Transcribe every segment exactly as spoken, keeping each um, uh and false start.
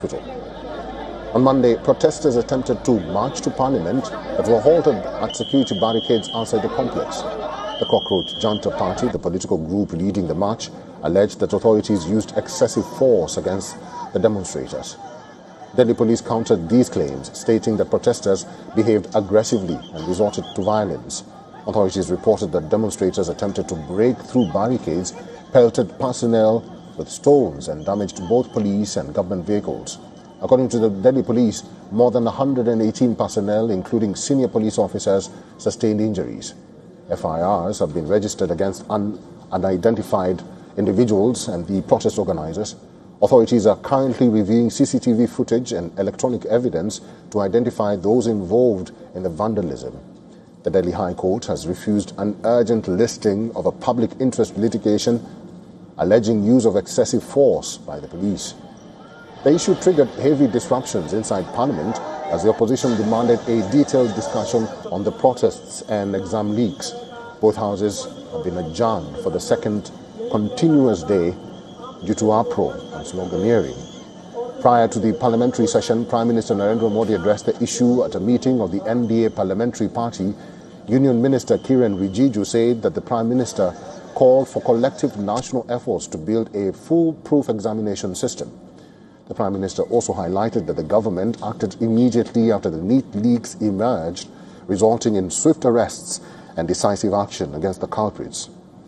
On Monday, protesters attempted to march to Parliament but were halted at security barricades outside the complex. The Cockroach Janta Party, the political group leading the march, alleged that authorities used excessive force against the demonstrators. Delhi police countered these claims, stating that protesters behaved aggressively and resorted to violence. Authorities reported that demonstrators attempted to break through barricades, pelted personnel with stones and damaged both police and government vehicles. According to the Delhi police, more than one hundred eighteen personnel, including senior police officers, sustained injuries. F I Rs have been registered against un unidentified individuals and the protest organizers. Authorities are currently reviewing C C T V footage and electronic evidence to identify those involved in the vandalism. The Delhi High Court has refused an urgent listing of a public interest litigation alleging use of excessive force by the police. The issue triggered heavy disruptions inside Parliament as the opposition demanded a detailed discussion on the protests and exam leaks. Both houses have been adjourned for the second continuous day due to uproar and sloganeering. Prior to the parliamentary session, Prime Minister Narendra Modi addressed the issue at a meeting of the N D A Parliamentary Party. Union Minister Kiren Rijiju said that the Prime Minister called for collective national efforts to build a foolproof examination system. The Prime Minister also highlighted that the government acted immediately after the NEET leaks emerged, resulting in swift arrests and decisive action against the culprits.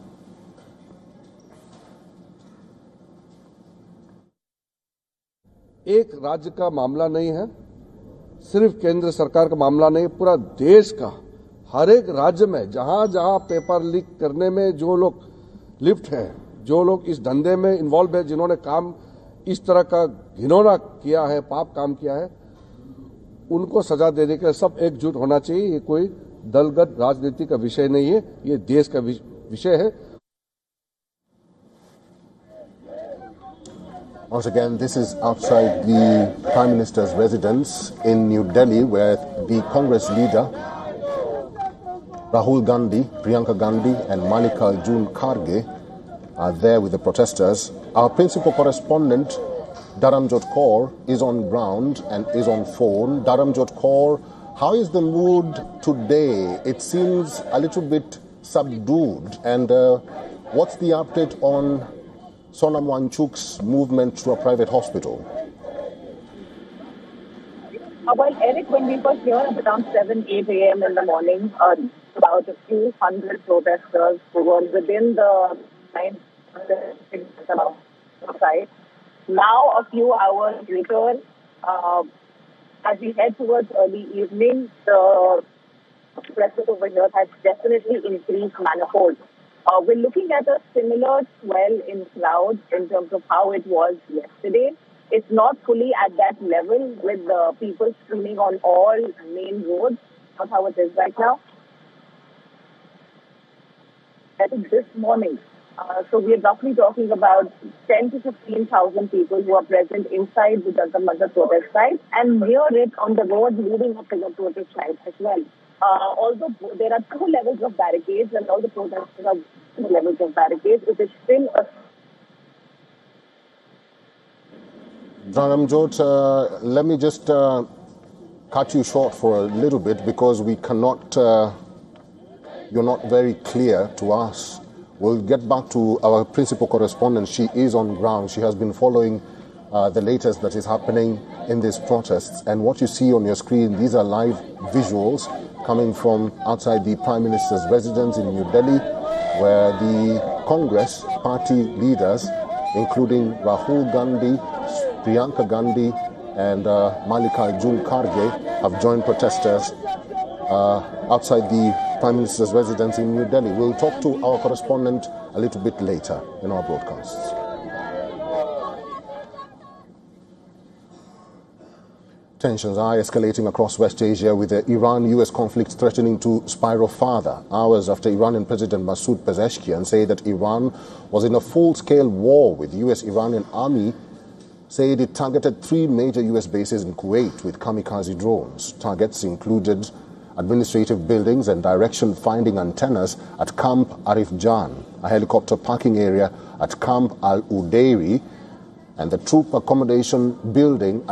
एक राज्य का मामला नहीं है, सिर्फ केंद्र सरकार का मामला नहीं, पूरा देश का हर एक राज्य में जहां जहां पेपर लीक करने में जो लोग लिप्त हैं, जो लोग इस धंधे में इन्वॉल्व है, जिन्होंने काम इस तरह का घिनौना किया है, पाप काम किया है, उनको सजा देने के लिए सब एकजुट होना चाहिए। ये कोई दलगत राजनीति का विषय नहीं है, ये देश का विषय है। Once again, this is outside the Prime Minister's residence in New Delhi, where the Congress leader Rahul Gandhi, Priyanka Gandhi and Mallikarjun Kharge are there with the protesters. Our principal correspondent, Dharamjot Kaur, is on ground and is on phone. Dharamjot Kaur, how is the mood today? It seems a little bit subdued. And uh, what's the update on Sonam Wangchuk's movement to a private hospital? Uh, well, Eric, when we were here at around seven, eight a m in the morning, uh, about a few hundred protesters who were within the line outside. Now, a few hours later, uh, as we head towards early evening, the pressure over here has definitely increased manifold. Uh, we're looking at a similar swell in crowds in terms of how it was yesterday. It's not fully at that level with the people streaming on all main roads. Not how it is right now. I think this morning, uh, so we are roughly talking about ten to fifteen thousand people who are present inside the Jantar Mantar protest site and near it on the road leading up to the protest site as well. Uh, although there are two levels of barricades and all the protesters have two levels of barricades, it is still a... Dharamjot, uh, let me just uh, cut you short for a little bit because we cannot, uh, you're not very clear to us. We'll get back to our principal correspondent. She is on ground. She has been following uh, the latest that is happening in these protests. And what you see on your screen, these are live visuals coming from outside the Prime Minister's residence in New Delhi, where the Congress party leaders, including Rahul Gandhi, Priyanka Gandhi and uh, Mallikarjun Kharge, have joined protesters uh, outside the Prime Minister's residence in New Delhi. We'll talk to our correspondent a little bit later in our broadcasts. Tensions are escalating across West Asia, with the Iran-U S conflict threatening to spiral further. Hours after Iranian President Masoud Pezeshkian said that Iran was in a full-scale war with U S-Iranian army, said it targeted three major U S bases in Kuwait with kamikaze drones. Targets included administrative buildings and direction-finding antennas at Camp Arif Jan, a helicopter parking area at Camp Al-Udeiri, and the troop accommodation building